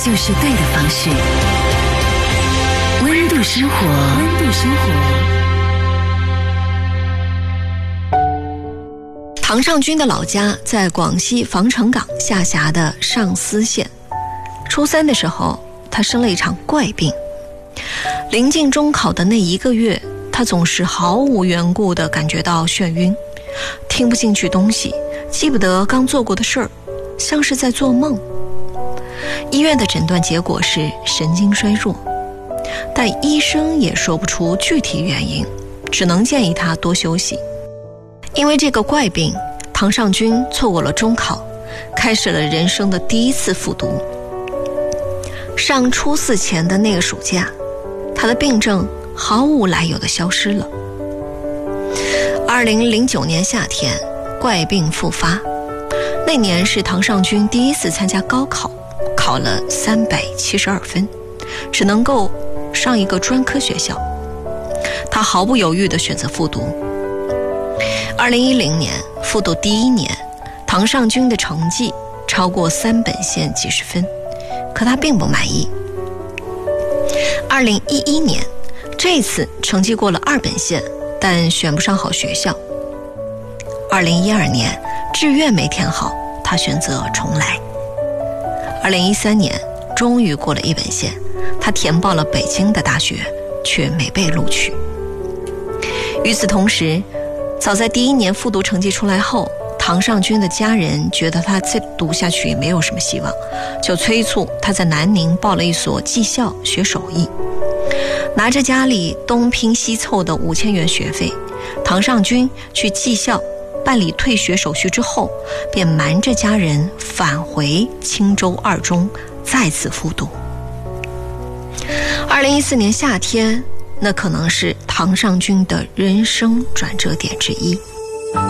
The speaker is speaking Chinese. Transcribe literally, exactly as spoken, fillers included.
就是对的方式。温度生活，温度生活。 唐尚君的老家在广西防城港下辖的上思县。初三的时候，他生了一场怪病。临近中考的那一个月，他总是毫无缘故地感觉到眩晕，听不进去东西，记不得刚做过的事儿，像是在做梦。医院的诊断结果是神经衰弱，但医生也说不出具体原因，只能建议他多休息。因为这个怪病，唐尚君错过了中考，开始了人生的第一次复读。上初四前的那个暑假，他的病症毫无来由地消失了。二零零九年夏天，怪病复发。那年是唐尚君第一次参加高考，考了三百七十二分，只能够上一个专科学校。他毫不犹豫地选择复读。二零一零年复读第一年，唐尚君的成绩超过三本线几十分，可他并不满意。二零一一年，这次成绩过了二本线，但选不上好学校。二零一二年，志愿没填好，他选择重来。二零一三年，终于过了一本线，他填报了北京的大学，却没被录取。与此同时，早在第一年复读成绩出来后，唐尚君的家人觉得他再读下去也没有什么希望，就催促他在南宁报了一所技校学手艺。拿着家里东拼西凑的五千元学费，唐尚君去技校办理退学手续之后，便瞒着家人返回青州二中再次复读。二零一四年夏天，那可能是唐尚君的人生转折点之一。